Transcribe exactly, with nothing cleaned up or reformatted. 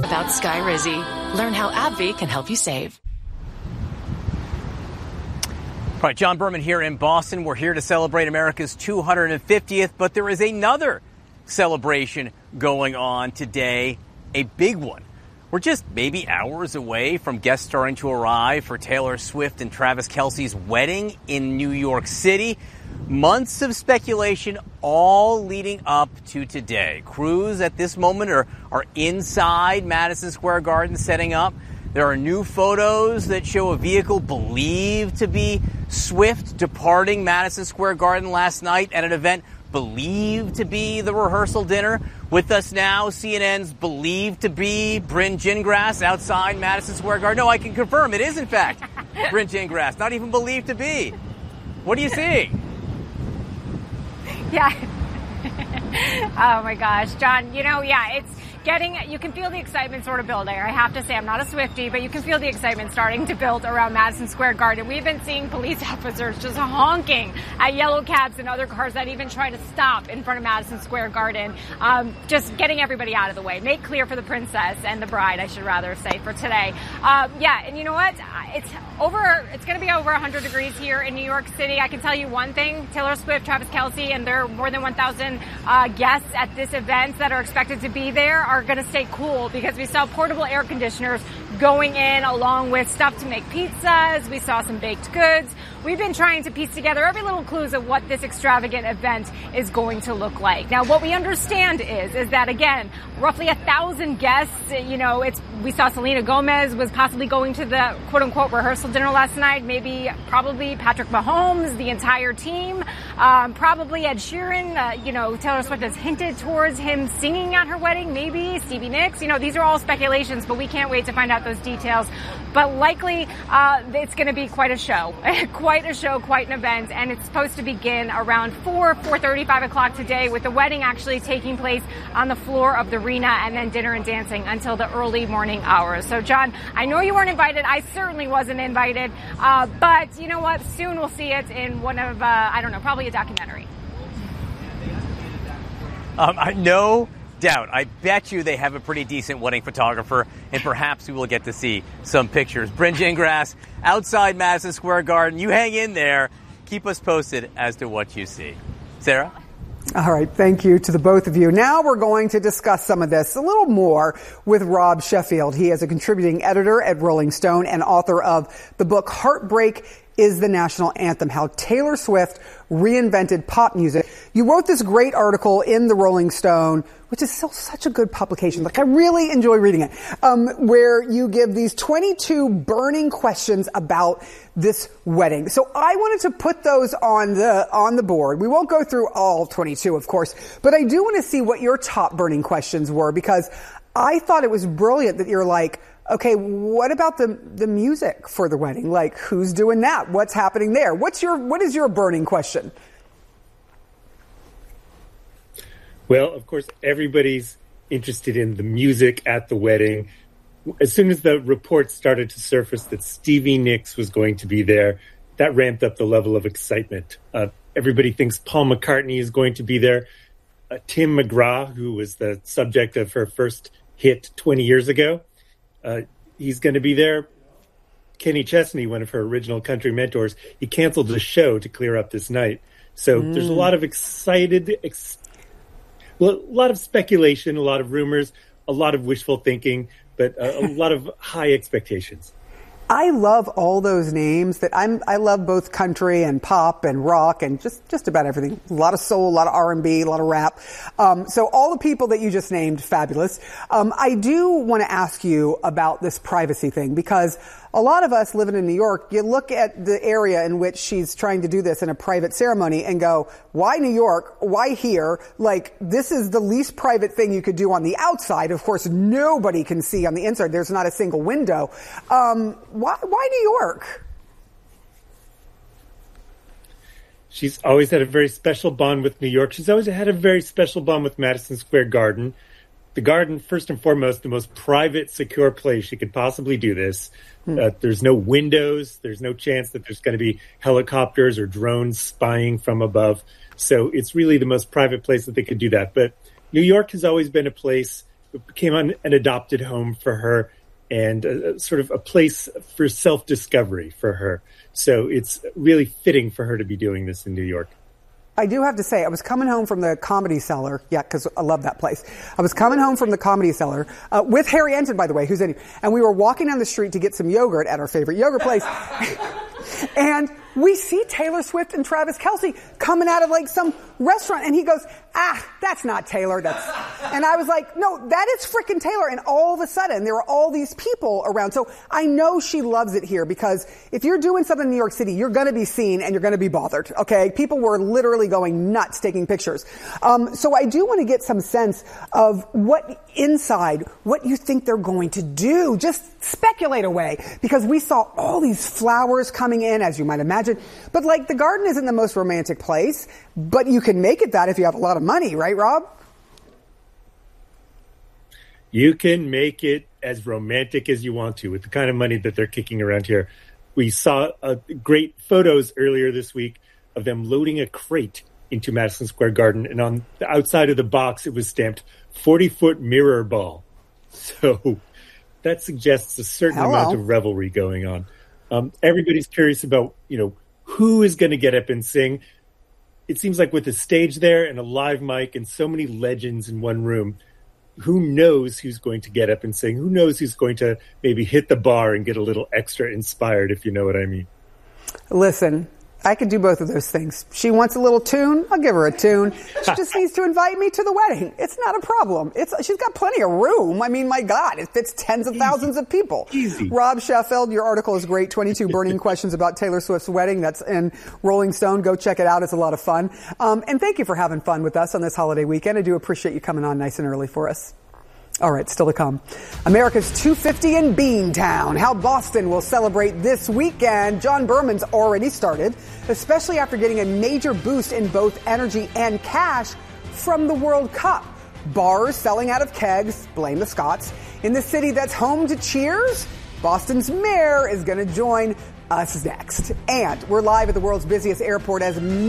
about Skyrizi. Learn how AbbVie can help you save. All right, John Berman here in Boston. We're here to celebrate America's two hundred fiftieth, but there is another celebration going on today, a big one. We're just maybe hours away from guests starting to arrive for Taylor Swift and Travis Kelce's wedding in New York City. Months of speculation all leading up to today. Crews at this moment are, are inside Madison Square Garden setting up. There are new photos that show a vehicle believed to be Swift departing Madison Square Garden last night at an event believed to be the rehearsal dinner. With us now, C N N's believed to be Brynn Gingras outside Madison Square Garden. No, I can confirm it is, in fact, Brynn Gingras. Not even believed to be. What are you seeing? Yeah. Oh, my gosh. John, you know, yeah, it's getting, you can feel the excitement sort of building. I have to say, I'm not a Swiftie, but you can feel the excitement starting to build around Madison Square Garden. We've been seeing police officers just honking at yellow cabs and other cars that even try to stop in front of Madison Square Garden, um, just getting everybody out of the way. Make clear for the princess and the bride, I should rather say, for today. Um, yeah, and you know what? It's over, it's going to be over one hundred degrees here in New York City. I can tell you one thing, Taylor Swift, Travis Kelce, and there are more than one thousand uh, guests at this event that are expected to be there are going to stay cool because we saw portable air conditioners going in along with stuff to make pizzas. We saw some baked goods. We've been trying to piece together every little clues of what this extravagant event is going to look like. Now, what we understand is, is that, again, roughly a thousand guests, you know, it's, we saw Selena Gomez was possibly going to the quote unquote rehearsal dinner last night. Maybe, probably Patrick Mahomes, the entire team, um, probably Ed Sheeran. Uh, you know, Taylor Swift has hinted towards him singing at her wedding. Maybe Stevie Nicks. You know, these are all speculations, but we can't wait to find out those details. But likely, uh, it's going to be quite a show. Quite a show, quite an event, and it's supposed to begin around four, four thirty, five o'clock today, with the wedding actually taking place on the floor of the arena, and then dinner and dancing until the early morning hours. So, John, I know you weren't invited. I certainly wasn't invited, uh, but you know what? Soon we'll see it in one of, uh, I don't know, probably a documentary. Um, I no doubt. I bet you they have a pretty decent wedding photographer, and perhaps we will get to see some pictures. Brynn Gingras, outside Madison Square Garden. You hang in there. Keep us posted as to what you see. Sarah? All right. Thank you to the both of you. Now we're going to discuss some of this a little more with Rob Sheffield. He is a contributing editor at Rolling Stone and author of the book Heartbreak is the National Anthem, How Taylor Swift Reinvented Pop Music. You wrote this great article in the Rolling Stone, which is still such a good publication. Like, I really enjoy reading it, um, where you give these twenty-two burning questions about this wedding. So I wanted to put those on the, on the board. We won't go through all twenty-two, of course, but I do want to see what your top burning questions were, because I thought it was brilliant that you're like, okay, what about the the music for the wedding? Like, who's doing that? What's happening there? What's your what is your burning question? Well, of course, everybody's interested in the music at the wedding. As soon as the reports started to surface that Stevie Nicks was going to be there, that ramped up the level of excitement. Uh, everybody thinks Paul McCartney is going to be there. Uh, Tim McGraw, who was the subject of her first hit twenty years ago, Uh, he's going to be there. Kenny Chesney, one of her original country mentors, he canceled the show to clear up this night. So mm. there's a lot of excited, ex- well, a lot of speculation, a lot of rumors, a lot of wishful thinking, but a, a lot of high expectations. I love all those names. That I'm. I love both country and pop and rock and just, just about everything. A lot of soul, a lot of R and B, a lot of rap. Um, so all the people that you just named, fabulous. Um, I do want to ask you about this privacy thing, because a lot of us living in New York, you look at the area in which she's trying to do this in a private ceremony and go, why New York? Why here? Like, this is the least private thing you could do on the outside. Of course, nobody can see on the inside. There's not a single window. Um, why, why New York? She's always had a very special bond with New York. She's always had a very special bond with Madison Square Garden. The Garden, first and foremost, the most private, secure place she could possibly do this. Hmm. Uh, there's no windows. There's no chance that there's going to be helicopters or drones spying from above. So it's really the most private place that they could do that. But New York has always been a place it became an, an adopted home for her and a, a sort of a place for self-discovery for her. So it's really fitting for her to be doing this in New York. I do have to say, I was coming home from the Comedy Cellar. Yeah, because I love that place. I was coming home from the Comedy Cellar uh, with Harry Ensign, by the way, who's in here. And we were walking down the street to get some yogurt at our favorite yogurt place. And we see Taylor Swift and Travis Kelce coming out of like some restaurant. And he goes, ah, that's not Taylor. That's, and I was like, no, that is frickin' Taylor. And all of a sudden there were all these people around. So I know she loves it here because if you're doing something in New York City, you're going to be seen and you're going to be bothered. Okay. People were literally going nuts taking pictures. Um, so I do want to get some sense of what inside, what you think they're going to do. Just speculate away because we saw all these flowers coming in, as you might imagine. But like the garden isn't the most romantic place, but you can make it that if you have a lot of money, right, Rob? You can make it as romantic as you want to with the kind of money that they're kicking around here. We saw uh, great photos earlier this week of them loading a crate into Madison Square Garden, and on the outside of the box it was stamped forty-foot mirror ball. So that suggests a certain Hello. amount of revelry going on. Um, everybody's curious about, you know, who is going to get up and sing. It seems like with a stage there and a live mic and so many legends in one room, who knows who's going to get up and sing? Who knows who's going to maybe hit the bar and get a little extra inspired, if you know what I mean? Listen, I could do both of those things. She wants a little tune, I'll give her a tune. She just needs to invite me to the wedding. It's not a problem. It's she's got plenty of room. I mean, my God, it fits tens of thousands of people. Easy. Rob Sheffield, your article is great. twenty-two burning questions about Taylor Swift's wedding. That's in Rolling Stone. Go check it out. It's a lot of fun. Um, and thank you for having fun with us on this holiday weekend. I do appreciate you coming on nice and early for us. All right, still to come. America's two fifty in Beantown. How Boston will celebrate this weekend. John Berman's already started, especially after getting a major boost in both energy and cash from the World Cup. Bars selling out of kegs, blame the Scots. In the city that's home to Cheers, Boston's mayor is going to join us next. And we're live at the world's busiest airport as